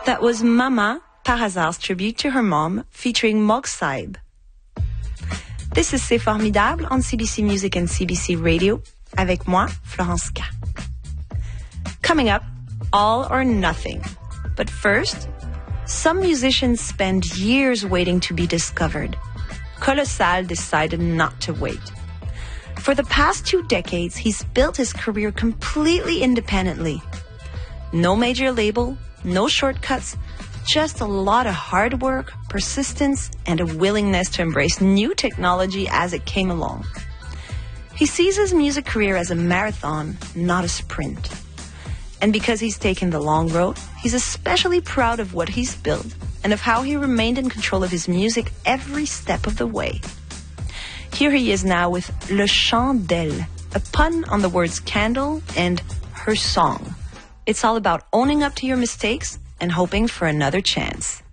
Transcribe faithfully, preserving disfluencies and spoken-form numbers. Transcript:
That was Mama, Par Hasard's tribute to her mom, featuring Mog Saib. This is C'est Formidable on C B C Music and C B C Radio, avec moi, Florence K. Coming up, All or Nothing. But first, some musicians spend years waiting to be discovered. Colossal decided not to wait. For the past two decades, he's built his career completely independently. No major label, no shortcuts, just a lot of hard work, persistence, and a willingness to embrace new technology as it came along. He sees his music career as a marathon, not a sprint. And because he's taken the long road, he's especially proud of what he's built and of how he remained in control of his music every step of the way. Here he is now with Le Chant d'elle, a pun on the words candle and her song. It's all about owning up to your mistakes and hoping for another chance.